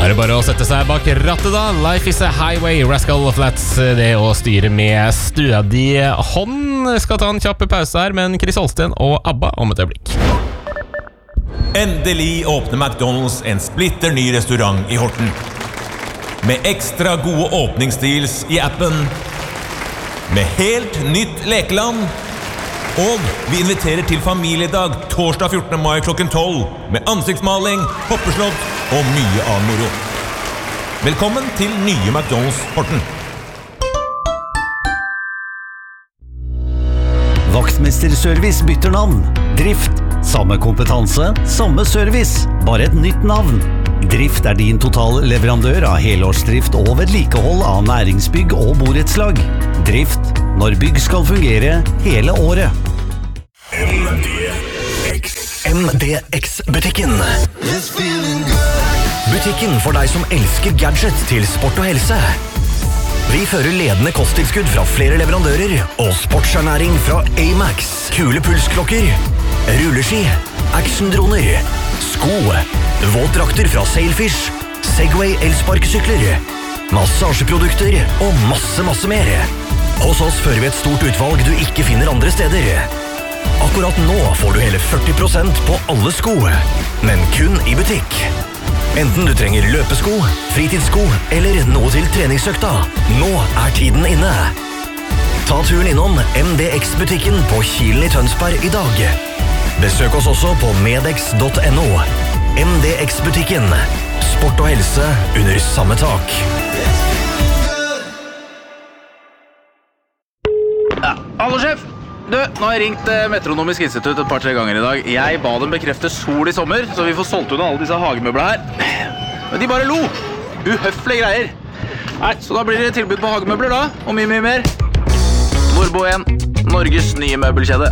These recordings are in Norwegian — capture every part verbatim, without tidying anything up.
Er det bare å sette seg bak rattet da? Life is a highway, Rascal Flats. Det å styre med stødig hånd. Skal ta en kjapp pause her, men Chris Holsten og ABBA om et øyeblikk. Endelig åpner McDonald's en splitter ny restaurant i Horten. Med ekstra gode åpningsstils i appen. Med helt nytt lekeland. Og vi inviterer til familiedag torsdag fjortende mai klokken tolv. Med ansiktsmaling, hoppeslott og mye annen moro. Velkommen til nye McDonald's Horten. Vaktmesterservice bytter navn. Drift, samme kompetanse, samme service, bare et nytt navn. Drift er din totalleverandør av helårsdrift og vedlikehold av næringsbygg og borettslag. Drift, når bygg skal fungere hele året. M D X M D X-butikken. Butikken for deg som elsker gadget til sport og helse. Vi fører ledende kosttilskudd fra flere leverandører og sportsernæring fra A-Max, kule pulsklokker, rulleski, actiondroner, sko, våtdrakter fra Sailfish, Segway elsparkesykler, massasjeprodukter og masse, masse mer. Hos oss fører vi et stort utvalg du ikke finner andre steder. Akkurat nå får du hele førti prosent på alle sko, men kun i butikk. Enten du trenger løpesko, fritidssko eller noe til treningsøkta, nå er tiden inne. Ta turen innom M D X-butikken på Kilen i Tønsberg i dag. Besøk oss også på medex punktum no. M D X-butikken. Sport og helse under samme tak. Ja, hallo sjef! Du, nå har jeg ringt eh, Metronomisk institutt et par-tre ganger i dag. Jeg ba dem bekrefte sol i sommer, så vi får solgt unna alle disse hagemøblene her. Men de bare lo. Uhøflige greier. Nei, så da blir det tilbud på hagemøbler da, og mye, mye mer. Vorbo en, Norges nye møbelkjede.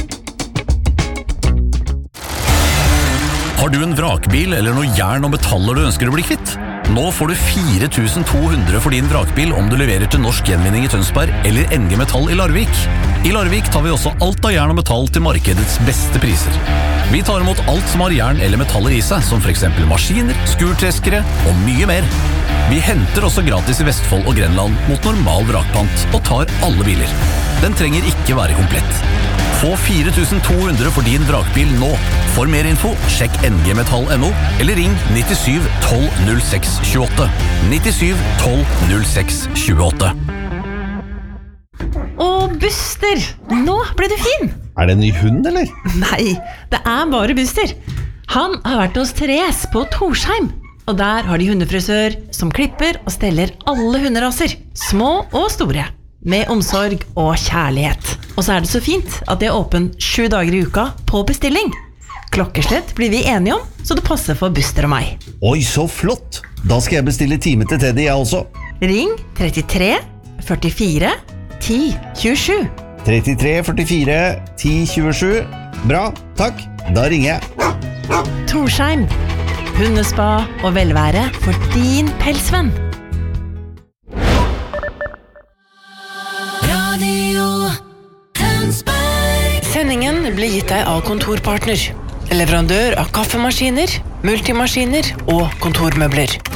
Har du en vrakbil eller noe jern og metaller du ønsker å bli kvitt? Nå får du fire tusen to hundre for din vrakbil om du leverer til Norsk Gjenvinning i Tønsberg eller N G Metall i Larvik. I Larvik tar vi også alt av jern og metall til markedets beste priser. Vi tar imot alt som har jern eller metaller i seg, som for eksempel maskiner, skurtreskere og mye mer. Vi henter også gratis i Vestfold og Grenland mot normal vrakpant og tar alle biler. Den trenger ikke være komplett. Få fire tusen to hundre for din vrakbil nå. For mer info, sjekk N G Metall punktum no eller ring nittisju tolv null seks tjueåtte. nittisju tolv null seks tjueåtte. Å, Buster! Nå ble du fin! Er det en ny hund, eller? Nei, det er bare Buster. Han har vært hos Therese på Torsheim. Og der har de hundefrisør som klipper og steller alle hunderaser. Små og store. Med omsorg og kjærlighet. Og så er det så fint at de er åpen sju dager i uka på bestilling. Klokkeslett blir vi enige om, så det passer for Buster og meg. Oi, så flott! Da skal jeg bestille time til Teddy, jeg også. Ring trettitre førtifire ti tjuesju. trettitre førtifire ti tjuesju. Bra, takk. Da ringer jeg. Torsheim. Hundespa og velvære for din pelsvenn. Sendingen blir gitt deg av Kontorpartner. Leverandør av kaffemaskiner, multimaskiner og kontormøbler.